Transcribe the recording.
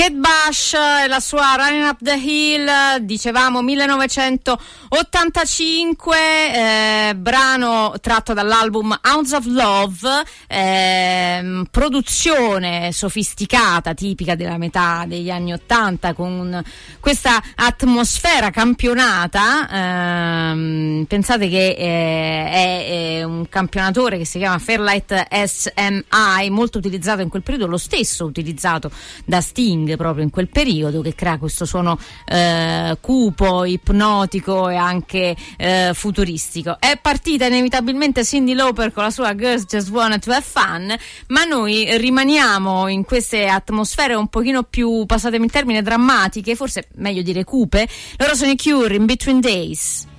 Kate Bush e la sua Running Up the Hill, dicevamo 1985, brano tratto dall'album Hounds of Love, produzione sofisticata tipica della metà degli anni 80 con questa atmosfera campionata. Pensate che è un campionatore che si chiama Fairlight SMI, molto utilizzato in quel periodo, lo stesso utilizzato da Sting proprio in quel periodo, che crea questo suono cupo, ipnotico e anche futuristico. È partita inevitabilmente Cyndi Lauper con la sua Girls Just Wanna to Have Fun, ma noi rimaniamo in queste atmosfere un pochino più, passatemi il termine, drammatiche, forse meglio dire cupe. Loro sono i Cure, In Between Days.